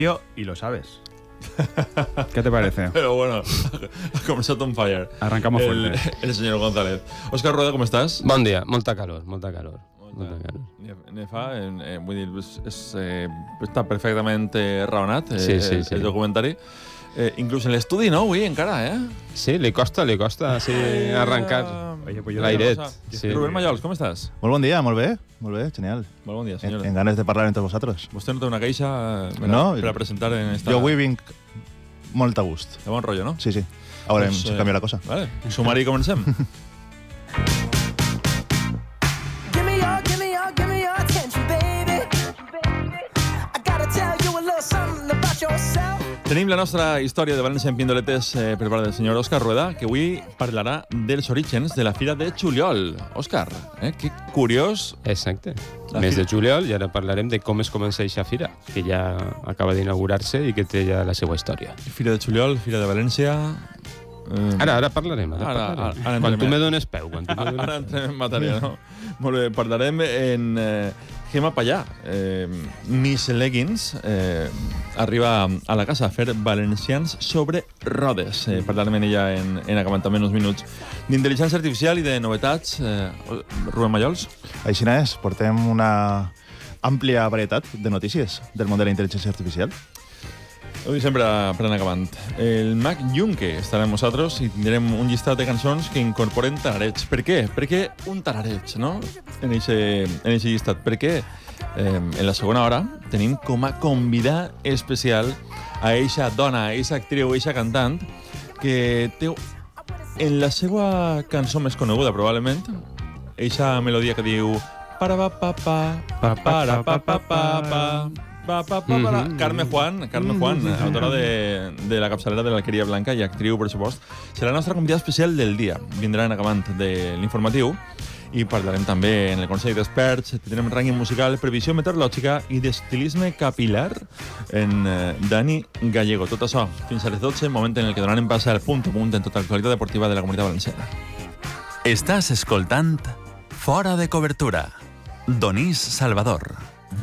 Y lo sabes. ¿Qué te parece? Pero bueno, ha comenzado on fire. Arrancamos fuerte. El señor González. Òscar Rueda, com estàs? Bon dia, molta calor, molta calor. Ne fa, vull dir, està perfectament raonat el documentari. Inclús en l'estudi, no, avui, encara, Sí, li costa sí, arrencar l'airet. Sí. Rubén Mallols, com estàs? Molt bon dia, molt bé, genial. Molt bon dia, senyora. En ganes de parlar amb tots vosaltres. Vostè no té una queixa per a presentar en esta... Jo avui vinc molt a gust. De bon rotllo, no? Sí. A veure si canvia la cosa. Vale, sumar i comencem. Tenim la nostra història de València en Pindoletes per part del senyor Òscar Rueda, que avui parlarà dels orígens de la Fira de Juliol. Òscar, que curiós. Exacte. Mes de juliol, i ara parlarem de com es comença aquesta fira, que ja acaba d'inaugurar-se i que té ja la seva història. Fira de Juliol, Fira de València... Ara parlarem. Quan tu me dones peu. Ara entrem en matèria, no? Molt bé, parlarem en... Gemma Pallà, Miss Leggins, arriba a la casa a fer valencians sobre rodes. Parlarem amb ella en acabant també uns minuts. D'intel·ligència artificial i de novetats, Rubén Mallols? Així és, portem una àmplia varietat de notícies del món de la intel·ligència artificial. Ho dic sempre per anar acabant. El Mag Junque estarà amb nosaltres i tindrem un llistat de cançons que incorporen tararets. Per què? Per què un tarareig, no? En aquest llistat. Perquè en la segona hora tenim com a convidat especial a eixa dona, a eixa actriu, a eixa cantant, que té en la seva cançó més coneguda, probablement, eixa melodia que diu Carme Juan, autora de la capçalera de l'Alqueria Blanca i actriu, per supost, serà la nostra convidada especial del dia. Vindrà en acabant de l'informatiu i parlarem també en el Consell d'Experts, tindrem rànquing musical, previsió meteorològica i d'estilisme capilar en Dani Gallego. Tot això fins a les 12, moment en el que donarem pas al punt a punt en tota l'actualitat deportiva de la Comunitat Valenciana. Estàs escoltant Fora de Cobertura. Donís Salvador.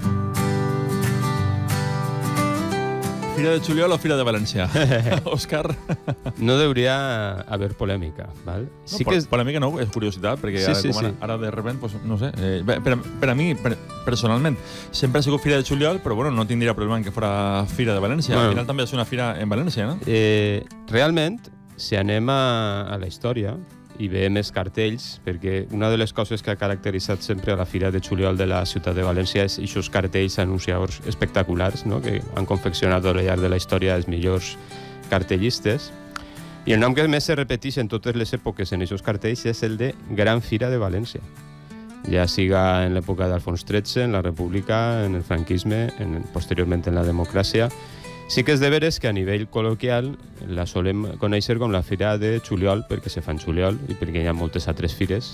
Fira de Juliol o Fira de València? Òscar? No hauria haver polèmica, val? Sí que polèmica no, és curiositat, perquè ara de repente, pues, no sé, per a mi, personalment, sempre ha sigut Fira de Juliol, però bueno, no tindria problema en que fora Fira de València. Al final també és una fira en València, no? Realment, si anem a la història i veiem els cartells, perquè una de les coses que ha caracteritzat sempre a la Fira de Juliol de la ciutat de València és aquests cartells anunciadors espectaculars, no? Que han confeccionat al llarg de la història els millors cartellistes. I el nom que més se repeteix en totes les èpoques en aquests cartells és el de Gran Fira de València. Ja siga en l'època d'Alfons XIII, en la República, en el franquisme, posteriorment en la democràcia. Sí que és de veres que a nivell col·loquial la solem conèixer com la Fira de Juliol, perquè se fa en juliol i perquè hi ha moltes altres fires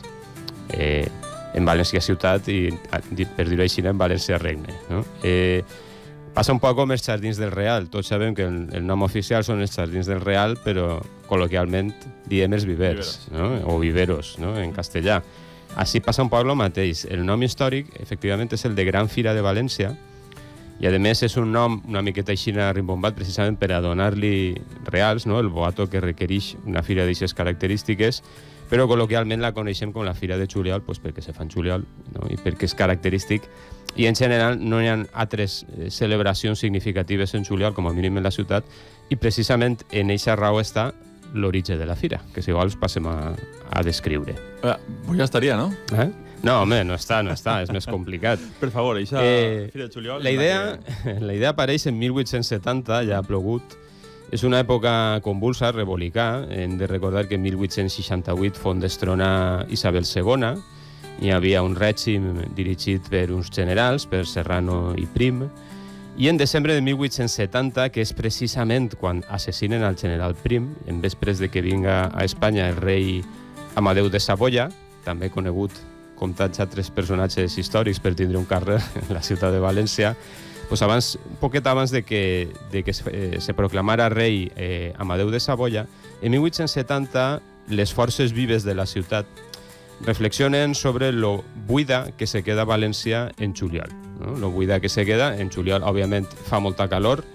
en València ciutat i, per dir-ho així, en València regne, no? Passa un poc com els Jardins del Real. Tots sabem que el nom oficial són els Jardins del Real, però col·loquialment diem els vivers, no? O viveros, no? En castellà. Així passa un poc el mateix. El nom històric, efectivament, és el de Gran Fira de València, i a més és un nom una miqueta així rimbombat precisament per a donar-li reals, no? El boato que requereix una fira d'aquestes característiques, però col·loquialment la coneixem com la Fira de Juliol, doncs perquè se fa en juliol, no? I perquè és característic, i en general no hi ha altres celebracions significatives en juliol, com a mínim en la ciutat, i precisament en aquesta raó està l'origen de la fira, que si vols passem a descriure. Pues ja estaria, no? No, home, no està, és més complicat. Per favor, eixa Fira de Juliol... La idea apareix en 1870, ja ha plogut. És una època convulsa, revolicà. Hem de recordar que en 1868 fou destrona Isabel II. Hi havia un règim dirigit per uns generals, per Serrano i Prim. I en desembre de 1870, que és precisament quan assassinen al general Prim, en vespres de que vinga a Espanya el rei Amadeu de Savoia, també conegut com tants altres personatges històrics per tindre un càrrec en la ciutat de València, doncs un poquet abans de que se proclamara rei Amadeu de Savoia, en 1870 les forces vives de la ciutat reflexionen sobre lo buida que se queda València en juliol. No? Lo buida que se queda en juliol, òbviament, fa molta calor,